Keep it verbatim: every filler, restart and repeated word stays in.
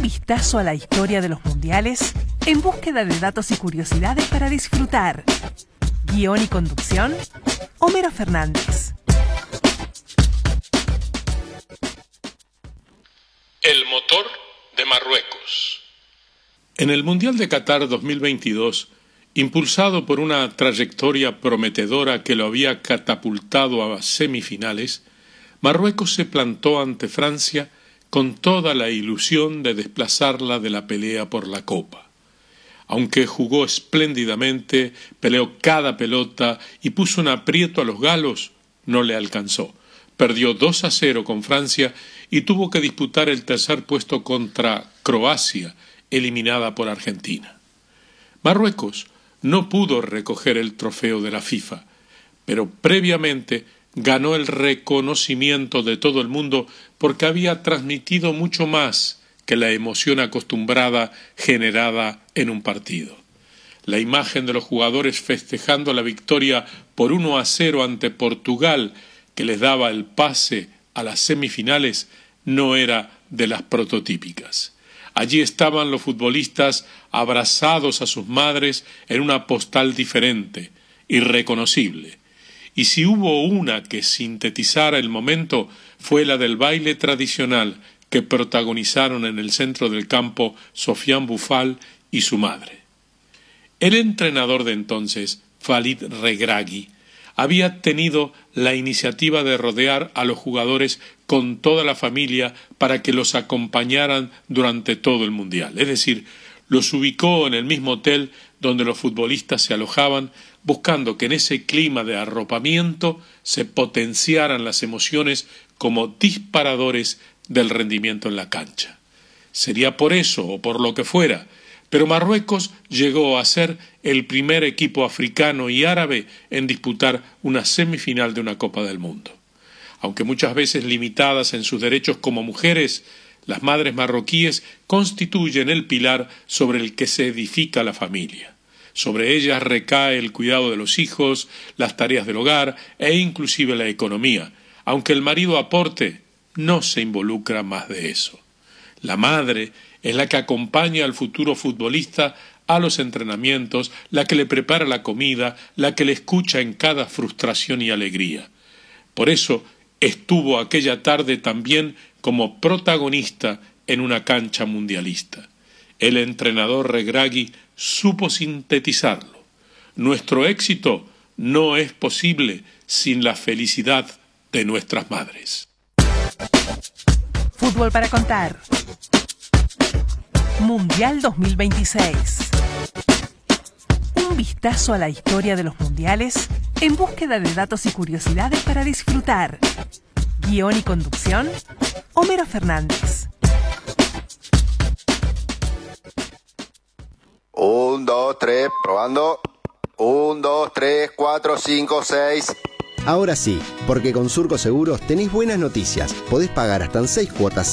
Un vistazo a la historia de los mundiales en búsqueda de datos y curiosidades para disfrutar. Guión y conducción, Homero Fernández. El motor de Marruecos. En el Mundial de Qatar dos mil veintidós, impulsado por una trayectoria prometedora que lo había catapultado a semifinales, Marruecos se plantó ante Francia con toda la ilusión de desplazarla de la pelea por la Copa. Aunque jugó espléndidamente, peleó cada pelota y puso en aprieto a los galos, no le alcanzó. Perdió dos a cero con Francia y tuvo que disputar el tercer puesto contra Croacia, eliminada por Argentina. Marruecos no pudo recoger el trofeo de la FIFA, pero previamente ganó el reconocimiento de todo el mundo porque había transmitido mucho más que la emoción acostumbrada generada en un partido. La imagen de los jugadores festejando la victoria por uno a cero ante Portugal, que les daba el pase a las semifinales, no era de las prototípicas. Allí estaban los futbolistas abrazados a sus madres en una postal diferente, irreconocible. Y si hubo una que sintetizara el momento, fue la del baile tradicional que protagonizaron en el centro del campo Sofiane Boufal y su madre. El entrenador de entonces, Walid Regragui, había tenido la iniciativa de rodear a los jugadores con toda la familia para que los acompañaran durante todo el Mundial. Es decir, los ubicó en el mismo hotel donde los futbolistas se alojaban, buscando que en ese clima de arropamiento se potenciaran las emociones como disparadores del rendimiento en la cancha. Sería por eso o por lo que fuera, pero Marruecos llegó a ser el primer equipo africano y árabe en disputar una semifinal de una Copa del Mundo. Aunque muchas veces limitadas en sus derechos como mujeres, las madres marroquíes constituyen el pilar sobre el que se edifica la familia. Sobre ellas recae el cuidado de los hijos, las tareas del hogar e inclusive la economía. Aunque el marido aporte, no se involucra más de eso. La madre es la que acompaña al futuro futbolista a los entrenamientos, la que le prepara la comida, la que le escucha en cada frustración y alegría. Por eso estuvo aquella tarde también como protagonista en una cancha mundialista. El entrenador Regragui supo sintetizarlo. Nuestro éxito no es posible sin la felicidad de nuestras madres. Fútbol para contar. Mundial dos mil veintiséis. Un vistazo a la historia de los mundiales en búsqueda de datos y curiosidades para disfrutar. Guión y conducción, Homero Fernández. Un, dos, tres, probando. Un, dos, tres, cuatro, cinco, seis. Ahora sí, porque con Surco Seguros tenés buenas noticias. Podés pagar hasta en seis cuotas